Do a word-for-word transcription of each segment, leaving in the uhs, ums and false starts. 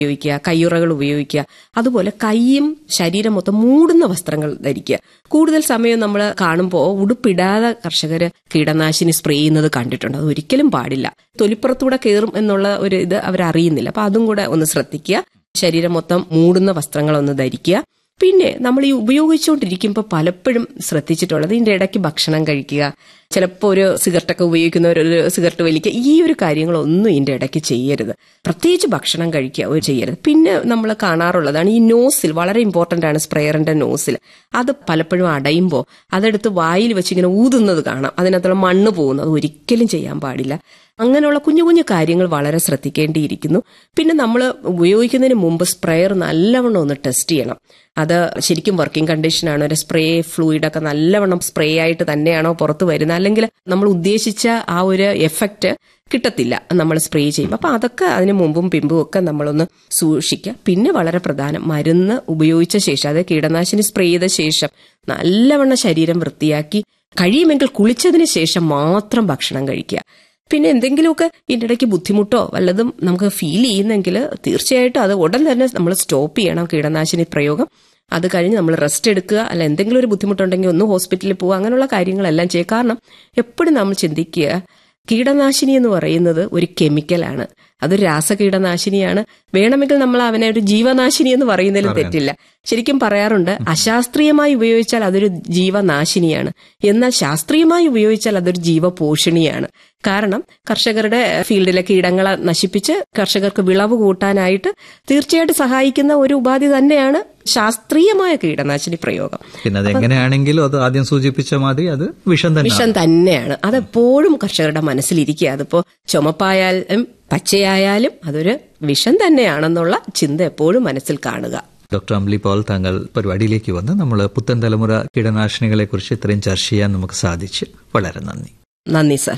ഉപയോഗിക്കുക, കയ്യുറകൾ ഉപയോഗിക്കുക. അതുപോലെ കൈയും ശരീരം മൊത്തം മൂടുന്ന വസ്ത്രങ്ങൾ ധരിക്കുക. കൂടുതൽ സമയം നമ്മൾ കാണുമ്പോൾ ഉടുപ്പിടാതെ കർഷകർ കീടനാശിനി സ്പ്രേ ചെയ്യുന്നത് കണ്ടിട്ടുണ്ട്. അത് ഒരിക്കലും പാടില്ല. തൊലിപ്പുറത്തൂടെ കയറും എന്നുള്ള ഒരു ഇത് അവരറിയുന്നില്ല. അപ്പൊ അതും കൂടെ ഒന്ന് ശ്രദ്ധിക്കുക. ശരീരം മൊത്തം മൂടുന്ന വസ്ത്രങ്ങളൊന്ന് ധരിക്കുക. പിന്നെ നമ്മൾ ഈ ഉപയോഗിച്ചുകൊണ്ടിരിക്കുമ്പോൾ പലപ്പോഴും ശ്രദ്ധിച്ചിട്ടുള്ളത് ഇതിന്റെ ഇടയ്ക്ക് ഭക്ഷണം കഴിക്കുക, ചിലപ്പോൾ ഒരു സിഗരറ്റൊക്കെ ഉപയോഗിക്കുന്നവർ ഒരു സിഗരറ്റ് വലിക്കുക, ഈ ഒരു കാര്യങ്ങളൊന്നും ഇതിന്റെ ഇടയ്ക്ക് ചെയ്യരുത്. പ്രത്യേകിച്ച് ഭക്ഷണം കഴിക്കുക ഒരു ചെയ്യരുത്. പിന്നെ നമ്മൾ കാണാറുള്ളതാണ് ഈ നോസിൽ, വളരെ ഇമ്പോർട്ടന്റ് ആണ് സ്പ്രെയറിന്റെ നോസിൽ. അത് പലപ്പോഴും അടയുമ്പോൾ അതെടുത്ത് വായിൽ വെച്ച് ഇങ്ങനെ ഊതുന്നത് കാണാം, അതിനകത്തുള്ള മണ്ണ് പോകുന്നു. അത് ഒരിക്കലും ചെയ്യാൻ പാടില്ല. അങ്ങനെയുള്ള കുഞ്ഞു കുഞ്ഞു കാര്യങ്ങൾ വളരെ ശ്രദ്ധിക്കേണ്ടിയിരിക്കുന്നു. പിന്നെ നമ്മൾ ഉപയോഗിക്കുന്നതിന് മുമ്പ് സ്പ്രെയർ നല്ലവണ്ണം ഒന്ന് ടെസ്റ്റ് ചെയ്യണം. അത് ശരിക്കും വർക്കിംഗ് കണ്ടീഷനാണോ, ഒരു സ്പ്രേ ഫ്ലൂയിഡൊക്കെ നല്ലവണ്ണം സ്പ്രേ ആയിട്ട് തന്നെയാണോ പുറത്ത് വരുന്നത്, അല്ലെങ്കിൽ നമ്മൾ ഉദ്ദേശിച്ച ആ ഒരു എഫക്റ്റ് കിട്ടത്തില്ല നമ്മൾ സ്പ്രേ ചെയ്യുമ്പോൾ. അപ്പൊ അതൊക്കെ അതിന് മുമ്പും പിമ്പും ഒക്കെ നമ്മളൊന്ന് സൂക്ഷിക്കുക. പിന്നെ വളരെ പ്രധാനം, മരുന്ന് ഉപയോഗിച്ച ശേഷം, അതായത് കീടനാശിനി സ്പ്രേ ചെയ്ത ശേഷം നല്ലവണ്ണം ശരീരം വൃത്തിയാക്കി കഴിയുമെങ്കിൽ കുളിച്ചതിന് ശേഷം മാത്രം ഭക്ഷണം കഴിക്കുക. പിന്നെ എന്തെങ്കിലുമൊക്കെ ഇതിൻ്റെ ഇടയ്ക്ക് ബുദ്ധിമുട്ടോ വല്ലതും നമുക്ക് ഫീൽ ചെയ്യുന്നെങ്കിൽ തീർച്ചയായിട്ടും അത് ഉടൻ തന്നെ നമ്മൾ സ്റ്റോപ്പ് ചെയ്യണം കീടനാശിനി പ്രയോഗം. അത് കഴിഞ്ഞ് നമ്മൾ റെസ്റ്റ് എടുക്കുക. അല്ല എന്തെങ്കിലും ഒരു ബുദ്ധിമുട്ടുണ്ടെങ്കിൽ ഒന്ന് ഹോസ്പിറ്റലിൽ പോവുക. അങ്ങനെയുള്ള കാര്യങ്ങളെല്ലാം ചെയ്യുക. കാരണം എപ്പോഴും നമ്മൾ ചിന്തിക്കുക, കീടനാശിനി എന്ന് പറയുന്നത് ഒരു കെമിക്കലാണ്, അതൊരു രാസകീടനാശിനിയാണ്. വേണമെങ്കിൽ നമ്മൾ അവനെ ഒരു ജീവനാശിനി എന്ന് പറയുന്നതിലും തെറ്റില്ല. ശരിക്കും പറയാറുണ്ട്, അശാസ്ത്രീയമായി ഉപയോഗിച്ചാൽ അതൊരു ജീവനാശിനിയാണ്, എന്നാൽ ശാസ്ത്രീയമായി ഉപയോഗിച്ചാൽ അതൊരു ജീവപോഷിണിയാണ്. കാരണം കർഷകരുടെ ഫീൽഡിലെ കീടങ്ങളെ നശിപ്പിച്ച് കർഷകർക്ക് വിളവ് കൂട്ടാനായിട്ട് തീർച്ചയായിട്ടും സഹായിക്കുന്ന ഒരു ഉപാധി തന്നെയാണ് ശാസ്ത്രീയമായ കീടനാശിനി പ്രയോഗം. പിന്നെ അതെങ്ങനെയാണെങ്കിലും അത് ആദ്യം സൂചിപ്പിച്ച മാതിരി അത് വിഷം തന്നെ വിഷം തന്നെയാണ്. അതെപ്പോഴും കർഷകരുടെ മനസ്സിലിരിക്കുക. അതിപ്പോ ചുമപ്പായാലും പച്ചയായാലും അതൊരു വിഷം തന്നെയാണെന്നുള്ള ചിന്ത എപ്പോഴും മനസ്സിൽ കാണുക. ഡോക്ടർ അംബ്ലി പോൾ, താങ്കൾ പരിപാടിയിലേക്ക് വന്ന് നമ്മൾ പുത്തൻ തലമുറ കീടനാശിനികളെ കുറിച്ച് ഇത്രയും ചർച്ച ചെയ്യാൻ നമുക്ക് സാധിച്ചു. വളരെ നന്ദി. നന്ദി സർ.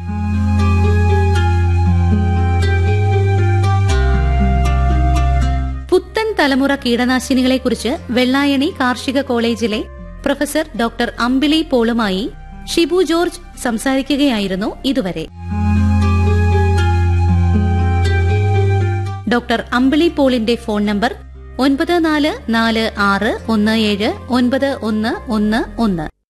പുത്തൻ തലമുറ കീടനാശിനികളെക്കുറിച്ച് വെള്ളായണി കാർഷിക കോളേജിലെ പ്രൊഫസർ ഡോക്ടർ അംബിലി പോളുമായി ഷിബു ജോർജ് സംസാരിക്കുകയായിരുന്നു ഇതുവരെ. ഡോക്ടർ അംബിലി പോളിന്റെ ഫോൺ നമ്പർ ഒൻപത് നാല് നാല് ആറ് ഒന്ന് ഏഴ് ഒൻപത് ഒന്ന് ഒന്ന് ഒന്ന്.